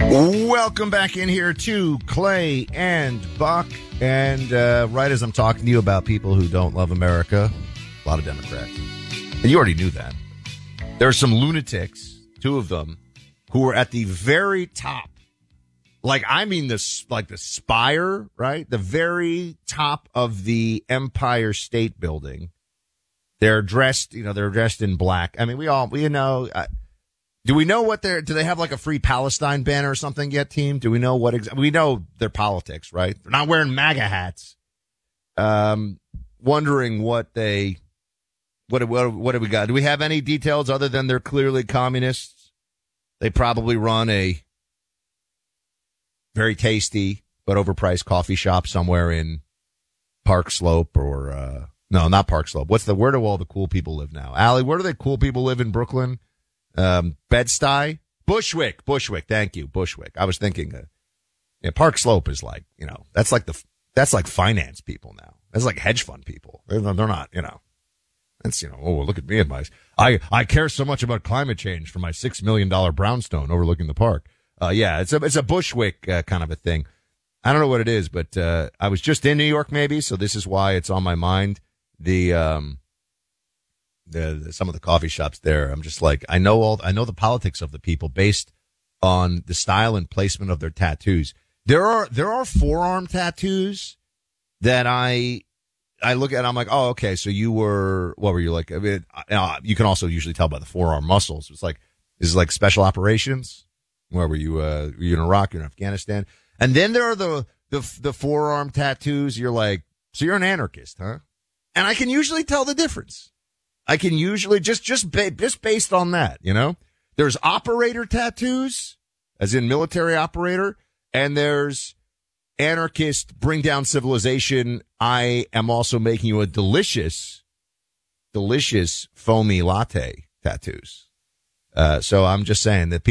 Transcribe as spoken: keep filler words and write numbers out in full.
Welcome back in here to Clay and Buck. And uh, right as I'm talking to you about people who don't love America, a lot of Democrats. And you already knew that. There are some lunatics, two of them, who are at the very top. Like, I mean, the, like the spire, right? The very top of the Empire State Building. They're dressed, you know, they're dressed in black. I mean, we all, we know, uh, do we know what they're, do they have like a Free Palestine banner or something yet, team? Do we know what, ex- we know their politics, right? They're not wearing MAGA hats. Um, wondering what they, what, what, what have we got? Do we have any details other than they're clearly communists? They probably run a very tasty but overpriced coffee shop somewhere in Park Slope or, uh, no, not Park Slope. What's the, where do all the cool people live now? Allie, where do the cool people live in Brooklyn? Um, Bed-Stuy? Bushwick. Bushwick. Thank you. Bushwick. I was thinking, uh, yeah, Park Slope is like, you know, that's like the, that's like finance people now. That's like hedge fund people. They're, they're not, you know, that's, you know, oh, look at me and my, I, I care so much about climate change for my six million dollars brownstone overlooking the park. Uh, yeah, it's a, it's a Bushwick, uh, kind of a thing. I don't know what it is, but, uh, I was just in New York maybe, so this is why it's on my mind. The, um, The, the, some of the coffee shops there, I'm just like, I know all, I know the politics of the people based on the style and placement of their tattoos. There are, there are forearm tattoos that I, I look at, I'm like, oh, okay. So you were, what were you like? I mean, uh, you can also usually tell by the forearm muscles. It's like, this is like special operations. Where were you, uh, were you in Iraq, you're in Afghanistan? And then there are the, the, the forearm tattoos. You're like, so you're an anarchist, huh? And I can usually tell the difference. I can usually just, just, ba- just based on that, you know, there's operator tattoos, as in military operator, and there's anarchist, bring down civilization. I am also making you a delicious, delicious foamy latte tattoos. Uh, so I'm just saying that people